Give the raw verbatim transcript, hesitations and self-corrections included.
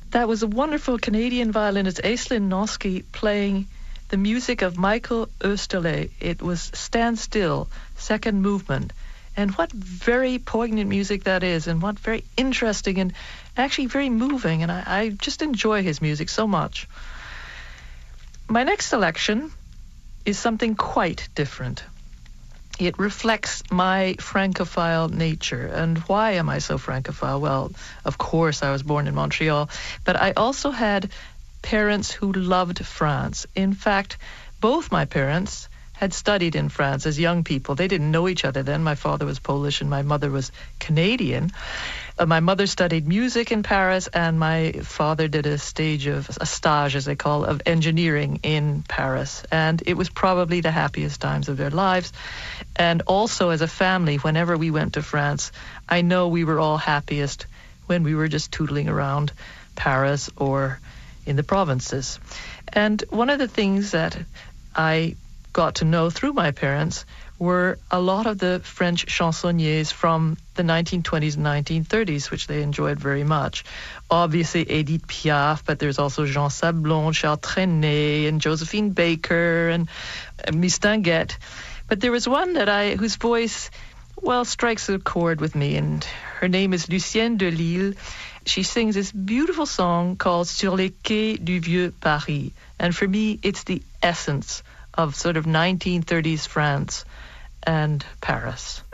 That was a wonderful Canadian violinist, Aislinn Noski, playing the music of Michael Oesterle. It was Stand Still, second movement. And what very poignant music that is, and what very interesting and actually very moving. And I, I just enjoy his music so much. My next selection is something quite different. It reflects my Francophile nature. And why am I so Francophile? Well, of course, I was born in Montreal, but I also had parents who loved France. In fact, both my parents had studied in France as young people. They didn't know each other then. My father was Polish and my mother was Canadian. Uh, my mother studied music in Paris, and my father did a stage of, a stage, as they call it, of engineering in Paris. And it was probably the happiest times of their lives. And also as a family, whenever we went to France, I know we were all happiest when we were just tootling around Paris or in the provinces. And one of the things that I got to know through my parents were a lot of the French chansonniers from the nineteen twenties and nineteen thirties, which they enjoyed very much. Obviously Edith Piaf, but there's also Jean Sablon, Charles Trenet, and Josephine Baker, and uh, Mistinguett. But there was one that I, whose voice, well, strikes a chord with me, and her name is Lucienne de Lille. She sings this beautiful song called Sur les quais du vieux Paris. And for me, it's the essence of sort of nineteen thirties France and Paris.